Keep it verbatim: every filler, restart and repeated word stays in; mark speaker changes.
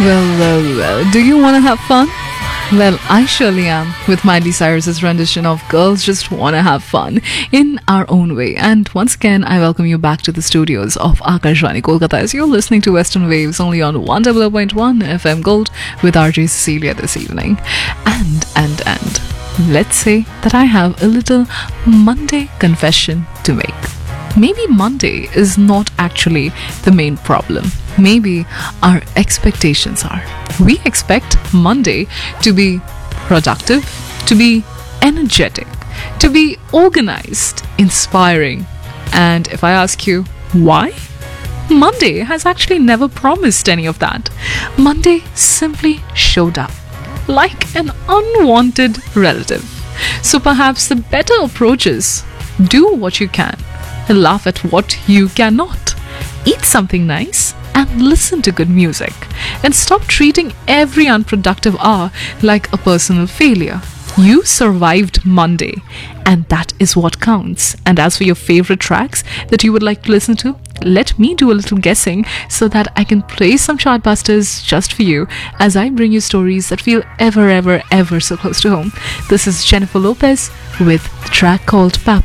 Speaker 1: Well, well, well. Do you want to have fun? Well, I surely am with Miley Cyrus's rendition of Girls Just Wanna Have Fun in our own way. And once again, I welcome you back to the studios of Akashvani Kolkata as you're listening to Western Waves only on one oh oh point one F M Gold with R J Cecilia this evening. And, and, and, let's say that I have a little Monday confession to make. Maybe Monday is not actually the main problem. Maybe our expectations are. We expect Monday to be productive, to be energetic, to be organized, inspiring. And if I ask you, why? Monday has actually never promised any of that. Monday simply showed up like an unwanted relative. So perhaps the better approach is do what you can. Laugh at what you cannot. Eat something nice and listen to good music. And stop treating every unproductive hour like a personal failure. You survived Monday, and that is what counts. And as for your favorite tracks that you would like to listen to, let me do a little guessing so that I can play some chartbusters just for you as I bring you stories that feel ever, ever, ever so close to home. This is Jennifer Lopez with the track called Papa.